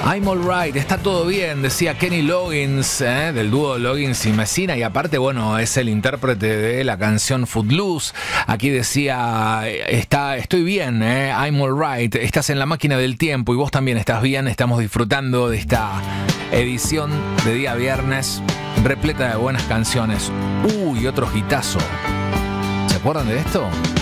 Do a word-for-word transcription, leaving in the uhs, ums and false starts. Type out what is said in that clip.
I'm alright, está todo bien, decía Kenny Loggins, ¿eh? Del dúo Loggins y Messina, y aparte, bueno, es el intérprete de la canción Footloose. Aquí decía, está, estoy bien, ¿eh? I'm alright, estás en la máquina del tiempo y vos también estás bien. Estamos disfrutando de esta edición de día viernes repleta de buenas canciones. Uy, otro hitazo. ¿Se acuerdan de esto?